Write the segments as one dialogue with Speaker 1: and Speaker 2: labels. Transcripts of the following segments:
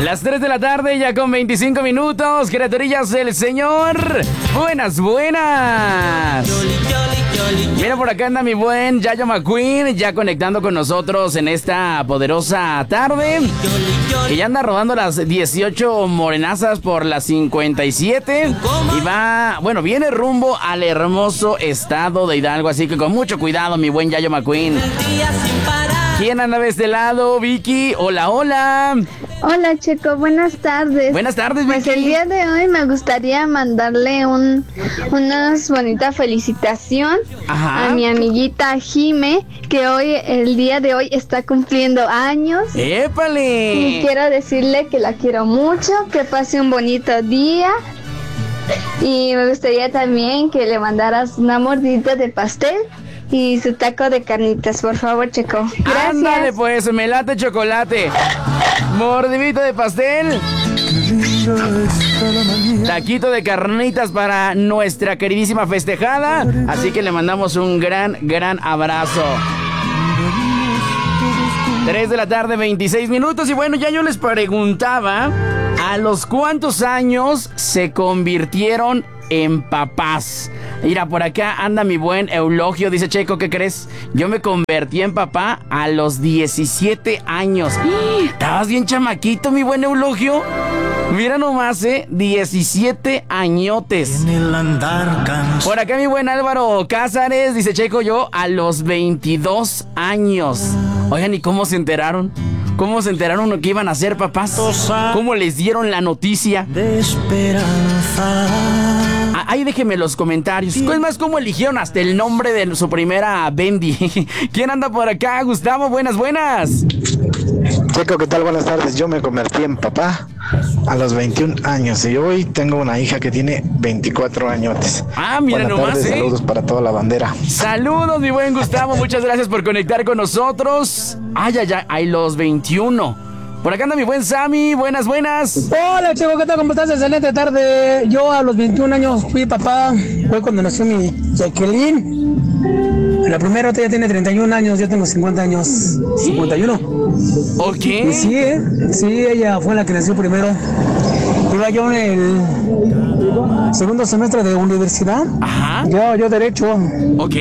Speaker 1: Las 3 de la tarde, ya con 25 minutos, criaturillas del Señor. Buenas, buenas. Mira, por acá anda mi buen Yayo McQueen, ya conectando con nosotros en esta poderosa tarde. Que ya anda rodando las 18 morenazas por las 57. Y va, bueno, viene rumbo al hermoso estado de Hidalgo. Así que con mucho cuidado, mi buen Yayo McQueen. ¿Quién anda de este lado? Vicky, hola, hola.
Speaker 2: Hola, Checo, buenas tardes.
Speaker 1: Buenas tardes, Vicky.
Speaker 2: Pues el día de hoy me gustaría mandarle una bonita felicitación a mi amiguita Jime, que hoy, el día de hoy, está cumpliendo años.
Speaker 1: ¡Épale!
Speaker 2: Y quiero decirle que la quiero mucho, que pase un bonito día. Y me gustaría también que le mandaras una mordidita de pastel y su taco de carnitas, por favor, Checo. Gracias.
Speaker 1: Ándale, pues, me late chocolate. Mordidito de pastel. Taquito de carnitas para nuestra queridísima festejada. Así que le mandamos un gran abrazo. 3 de la tarde, 26 minutos. Y bueno, ya yo les preguntaba ¿a los cuántos años se convirtieron en papás? Mira, por acá anda mi buen Eulogio. Dice, Checo, ¿qué crees? Yo me convertí en papá a los 17 años. ¿Estabas bien chamaquito, mi buen Eulogio? Mira nomás, 17 añotes. Por acá mi buen Álvaro Cázares. Dice, Checo, yo a los 22 años. Oigan, ¿y cómo se enteraron? ¿Cómo se enteraron que iban a ser papás? ¿Cómo les dieron la noticia? De esperanza. Ahí déjenme los comentarios. Es más, ¿cómo eligieron hasta el nombre de su primera Bendy? ¿Quién anda por acá? Gustavo, buenas.
Speaker 3: Checo, ¿qué tal? Buenas tardes. Yo me convertí en papá a los 21 años y hoy tengo una hija que tiene 24 añotes.
Speaker 1: Mira
Speaker 3: buenas
Speaker 1: nomás,
Speaker 3: tardes, saludos para toda la bandera.
Speaker 1: Saludos, mi buen Gustavo. Muchas gracias por conectar con nosotros. Hay los 21. Por acá anda mi buen Sammy, buenas.
Speaker 4: Hola, Checo, ¿qué tal? ¿Cómo estás? Excelente tarde. Yo a los 21 años fui papá. Fue cuando nació mi Jacqueline. La primera ya tiene 31 años, yo tengo 50 años. 51.
Speaker 1: Ok.
Speaker 4: Y sí, ella fue la que nació primero. Iba yo en el segundo semestre de universidad.
Speaker 1: Ajá.
Speaker 4: Yo derecho.
Speaker 1: Ok.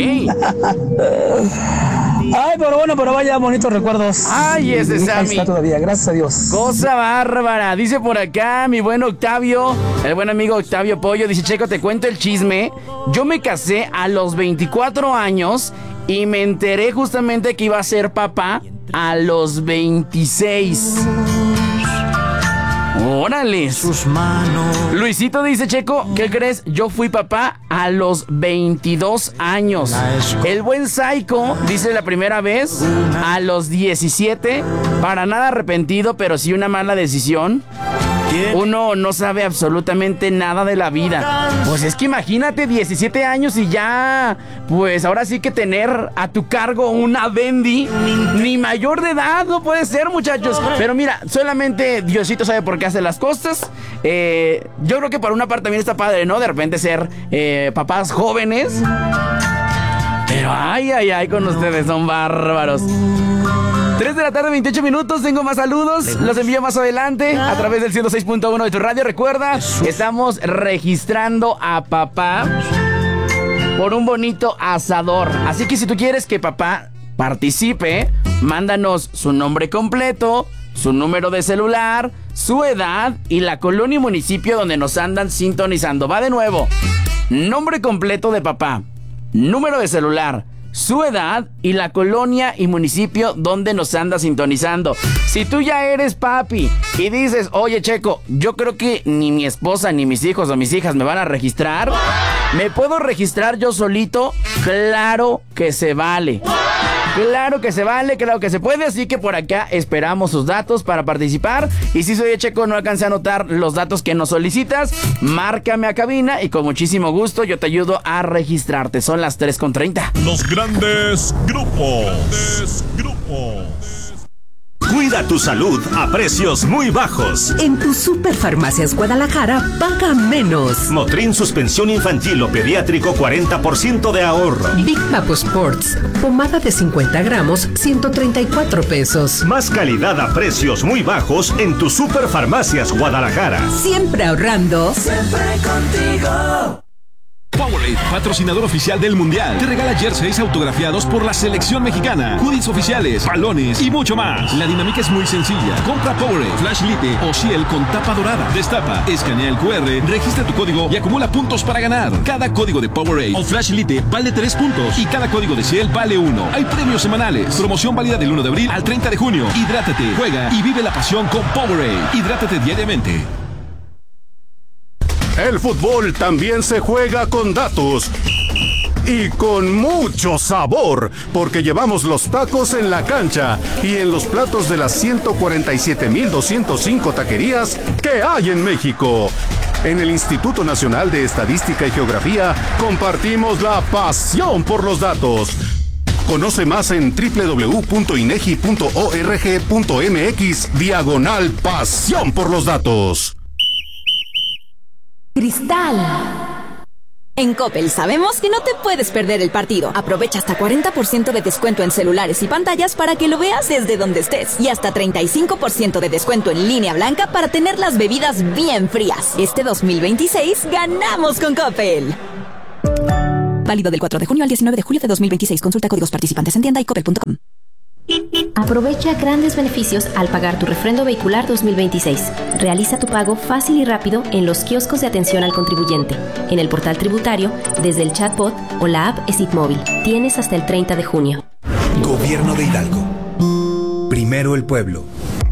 Speaker 4: Ay, pero vaya bonitos recuerdos.
Speaker 1: Ay, ese Sammy.
Speaker 4: Ahí está todavía, gracias a Dios.
Speaker 1: Cosa bárbara. Dice por acá mi buen Octavio, el buen amigo Octavio Pollo. Dice, Checo, te cuento el chisme. Yo me casé a los 24 años y me enteré justamente que iba a ser papá a los 26. ¡Órale! Sus manos. Luisito dice, Checo, ¿qué crees? Yo fui papá a los 22 años. El buen Psycho dice la primera vez a los 17. Para nada arrepentido, pero sí una mala decisión. Uno no sabe absolutamente nada de la vida. Pues es que imagínate 17 años y ya, pues ahora sí que tener a tu cargo una Bendy. Ni mayor de edad no puede ser, muchachos. Pero mira, solamente Diosito sabe por qué hace las cosas. Yo creo que por una parte también está padre, ¿no? De repente ser papás jóvenes. Pero ay, con ustedes son bárbaros. 3 de la tarde, 28 minutos, tengo más saludos, los envío más adelante a través del 106.1 de tu radio. Recuerda, estamos registrando a papá por un bonito asador. Así que si tú quieres que papá participe, mándanos su nombre completo, su número de celular, su edad y la colonia y municipio donde nos andan sintonizando. Va de nuevo, nombre completo de papá, número de celular, su edad y la colonia y municipio donde nos anda sintonizando. Si tú ya eres papi y dices, oye, Checo, yo creo que ni mi esposa, ni mis hijos o mis hijas me van a registrar, ¿me puedo registrar yo solito? Claro que se vale. Claro que se vale, claro que se puede. Así que por acá esperamos sus datos para participar. Y si soy Checo, no alcancé a anotar los datos que nos solicitas, márcame a cabina y con muchísimo gusto yo te ayudo a registrarte. Son las 3:30.
Speaker 5: Los grandes grupos. Cuida tu salud a precios muy bajos.
Speaker 6: En tu Superfarmacias Guadalajara, paga menos.
Speaker 5: Motrin suspensión infantil o pediátrico, 40% de ahorro.
Speaker 6: Big Papo Sports, pomada de 50 gramos, 134 pesos.
Speaker 5: Más calidad a precios muy bajos en tu Superfarmacias Guadalajara.
Speaker 6: Siempre ahorrando.
Speaker 7: Siempre contigo.
Speaker 8: Powerade, patrocinador oficial del Mundial, te regala jerseys autografiados por la selección mexicana, hoodies oficiales, balones y mucho más. La dinámica es muy sencilla. Compra Powerade, Flash Lite o Ciel con tapa dorada. Destapa, escanea el QR, registra tu código y acumula puntos para ganar. Cada código de Powerade o Flash Lite vale 3 puntos y cada código de Ciel vale 1. Hay premios semanales. Promoción válida del 1 de abril al 30 de junio. Hidrátate, juega y vive la pasión con Powerade. Hidrátate diariamente.
Speaker 9: El fútbol también se juega con datos y con mucho sabor, porque llevamos los tacos en la cancha y en los platos de las 147,205 taquerías que hay en México. En el Instituto Nacional de Estadística y Geografía compartimos la pasión por los datos. Conoce más en www.inegi.org.mx/pasión por los datos.
Speaker 10: Cristal. En Coppel sabemos que no te puedes perder el partido. Aprovecha hasta 40% de descuento en celulares y pantallas para que lo veas desde donde estés. Y hasta 35% de descuento en línea blanca para tener las bebidas bien frías. Este 2026 ganamos con Coppel. Válido del 4 de junio al 19 de julio de 2026. Consulta códigos participantes en tienda y coppel.com.
Speaker 11: Aprovecha grandes beneficios al pagar tu refrendo vehicular 2026. Realiza tu pago fácil y rápido en los kioscos de atención al contribuyente, en el portal tributario, desde el chatbot o la app SIT Móvil. Tienes hasta el 30 de junio.
Speaker 12: Gobierno de Hidalgo. Primero el pueblo.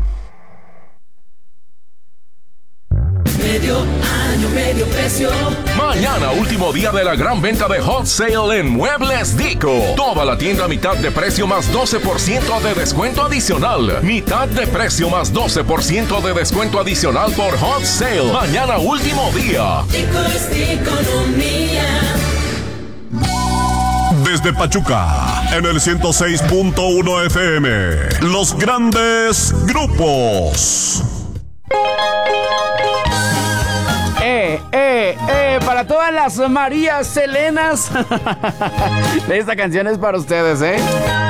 Speaker 7: Medio año, medio precio.
Speaker 13: Mañana, último día de la gran venta de Hot Sale en Muebles Dico. Toda la tienda a mitad de precio más 12% de descuento adicional. Mitad de precio más 12% de descuento adicional por Hot Sale. Mañana, último día.
Speaker 7: Dico es economía.
Speaker 14: Desde Pachuca, en el 106.1 FM. Los grandes grupos.
Speaker 1: Para todas las Marías Selenas. Esta canción es para ustedes,